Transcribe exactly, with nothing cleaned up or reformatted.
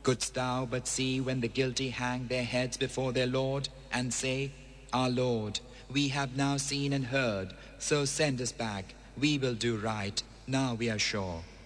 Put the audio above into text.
Couldst thou but see when the guilty hang their heads before their Lord, and say, Our Lord, we have now seen and heard, so send us back, we will do right, now we are sure.